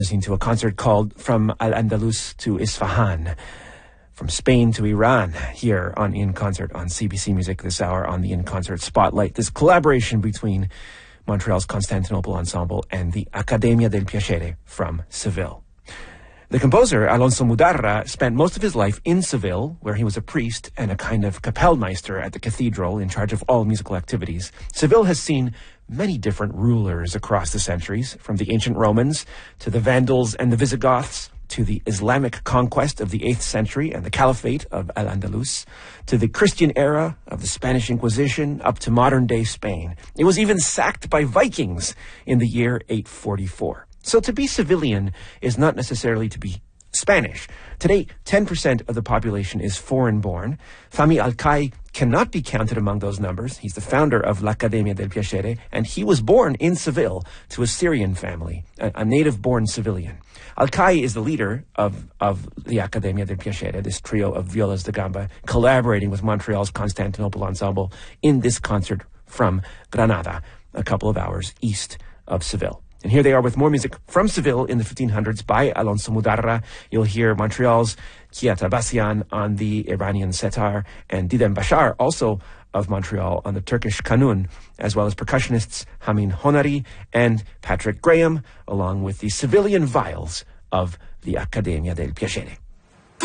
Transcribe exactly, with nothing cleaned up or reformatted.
listening to a concert called From Al-Andalus to Isfahan, from Spain to Iran, here on In Concert on C B C Music this hour on the In Concert Spotlight. This collaboration between Montreal's Constantinople Ensemble and the Accademia del Piacere from Seville. The composer, Alonso Mudarra, spent most of his life in Seville, where he was a priest and a kind of Kapellmeister at the cathedral in charge of all musical activities. Seville has seen many different rulers across the centuries, from the ancient Romans to the Vandals and the Visigoths, to the Islamic conquest of the eighth century and the Caliphate of Al-Andalus, to the Christian era of the Spanish Inquisition, up to modern-day Spain. It was even sacked by Vikings in the year eight forty-four. So to be Sevillian is not necessarily to be Spanish. Today, ten percent of the population is foreign-born. Fahmi Alkai cannot be counted among those numbers. He's the founder of l'Accademia del Piacere, and he was born in Seville to a Syrian family, a, a native-born Sevillian. Alkai is the leader of, of the Accademia del Piacere, this trio of violas da gamba, collaborating with Montreal's Constantinople Ensemble in this concert from Granada, a couple of hours east of Seville. And here they are with more music from Seville in the fifteen hundreds by Alonso Mudarra. You'll hear Montreal's Kia Tabassian on the Iranian setar, and Didem Bashar, also of Montreal, on the Turkish kanun, as well as percussionists Hamin Honari and Patrick Graham, along with the Sevillian viols of the Accademia del Piacere.